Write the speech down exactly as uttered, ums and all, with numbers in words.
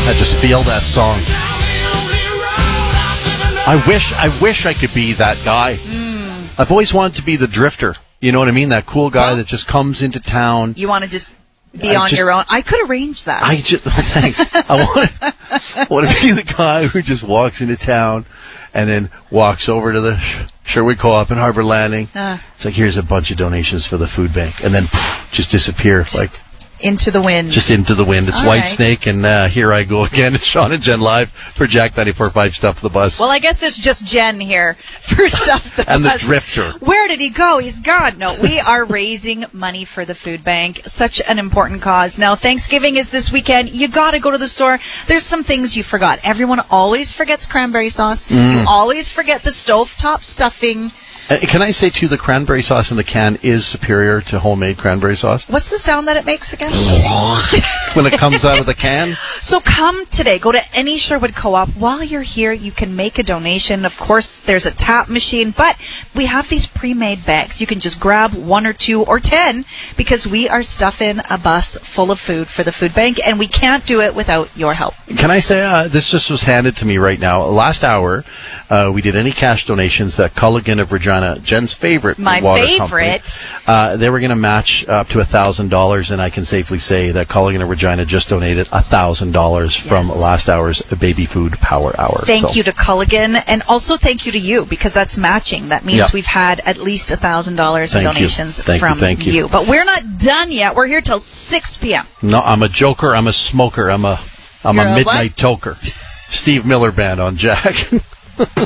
I just feel that song. I wish, I wish I could be that guy. Mm. I've always wanted to be the drifter. You know what I mean? That cool guy well, that just comes into town. You want to just be I on just, your own? I could arrange that. I just, thanks. I want, I want to be the guy who just walks into town and then walks over to the Sherwood Co-op in Harbor Landing. Uh, it's like, here's a bunch of donations for the food bank. And then poof, just disappear. Just like into the wind. Just into the wind. It's All White right. Snake, and uh, here I go again. It's Sean and Jen live for Jack ninety-four point five Stuff the Bus. Well, I guess it's just Jen here for Stuff the and Bus. the drifter. Where did he go? He's gone. No, we are raising money for the food bank. Such an important cause. Now, Thanksgiving is this weekend. You got to go to the store. There's some things you forgot. Everyone always forgets cranberry sauce. Mm. You always forget the stovetop stuffing. Uh, can I say, too, the cranberry sauce in the can is superior to homemade cranberry sauce? What's the sound that it makes again? When it comes out of the can? So come today. Go to any Sherwood Co-op. While you're here, you can make a donation. Of course, there's a tap machine, but we have these pre-made bags. You can just grab one or two or ten because we are stuffing a bus full of food for the food bank, and we can't do it without your help. Can I say, uh, this just was handed to me right now. Last hour, uh, we did any cash donations that Culligan of Regina, Jen's favorite My water favorite. company, uh, they were going to match up to one thousand dollars, and I can safely say that Culligan of Regina just donated one thousand dollars from yes. last hour's Baby Food Power Hour. Thank so. you to Culligan, and also thank you to you, because that's matching. That means yep. we've had at least one thousand dollars in thank donations you. Thank from you, thank you. you. But we're not done yet. We're here till six p.m. No, I'm a joker. I'm a smoker. I'm a, I'm You're a a midnight what? toker. Steve Miller Band on Jack.